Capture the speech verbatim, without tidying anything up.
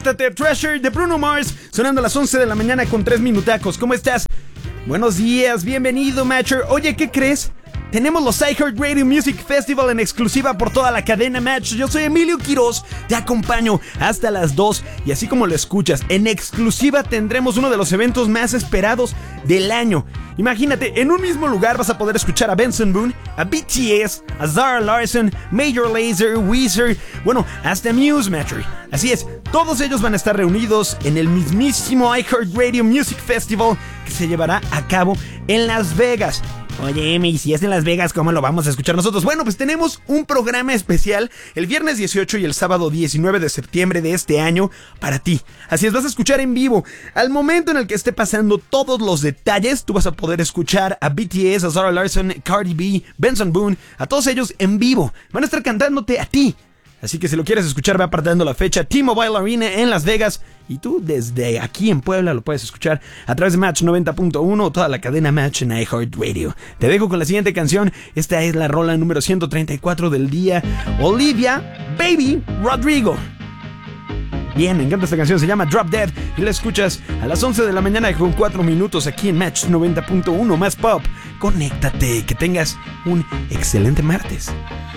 Treasure de Bruno Mars, sonando a las once de la mañana con tres minutacos. ¿Cómo estás? Buenos días, bienvenido, Matcher. Oye, ¿qué crees? Tenemos los iHeartRadio Music Festival en exclusiva por toda la cadena Match. Yo soy Emilio Quiroz, te acompaño hasta las dos. Y así como lo escuchas, en exclusiva tendremos uno de los eventos más esperados del año. Imagínate, en un mismo lugar vas a poder escuchar a Benson Boone, a B T S, a Zara Larsson, Major Lazer, Weezer, bueno, hasta Muse, Matchery. Así es, todos ellos van a estar reunidos en el mismísimo iHeartRadio Music Festival que se llevará a cabo en Las Vegas. Oye, Emi, si es en Las Vegas, ¿cómo lo vamos a escuchar nosotros? Bueno, pues tenemos un programa especial el viernes dieciocho y el sábado diecinueve de septiembre de este año para ti. Así es, vas a escuchar en vivo. Al momento en el que esté pasando todos los detalles, tú vas a poder escuchar a B T S, a Zara Larsson, Cardi B, Benson Boone, a todos ellos en vivo. Van a estar cantándote a ti. Así que si lo quieres escuchar, ve apartando la fecha T-Mobile Arena en Las Vegas. Y tú desde aquí en Puebla lo puedes escuchar a través de Match noventa punto uno o toda la cadena Match en iHeartRadio. Te dejo con la siguiente canción. Esta es la rola número ciento treinta y cuatro del día. Olivia Baby Rodrigo. Bien, me encanta esta canción, se llama Drop Dead y la escuchas a las once de la mañana con cuatro minutos aquí en Match noventa punto uno más pop. Conéctate, que tengas un excelente martes.